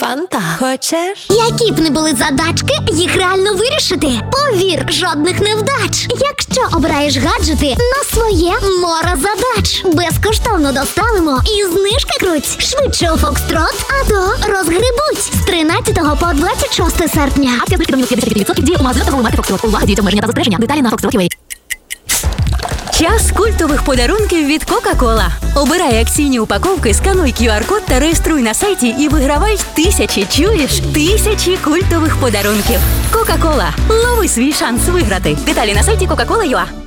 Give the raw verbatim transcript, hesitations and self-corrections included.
Фанта хочеш? Які б не були задачки, їх реально вирішити. Повір, жодних невдач. Якщо обираєш гаджети на своє море задач. Безкоштовно доставимо і знижки круть. Швидше у Фокстрот, а то розгребуть. З тринадцятого по двадцять шосте серпня. Акція знижки до мінус п'ятдесят відсотків діє у магазинах торгової марки Фокстрот. Увага, діють обмеження та застереження. Деталі на фокстрот крапка ю а. Час культових подарунків від Кока-Кола. Обирай акційні упаковки, скануй кю ар-код та реєструй на сайті і вигравай тисячі, чуєш? Тисячі культових подарунків. Кока-Кола. Лови свій шанс виграти. Деталі на сайті кока кола крапка ю а.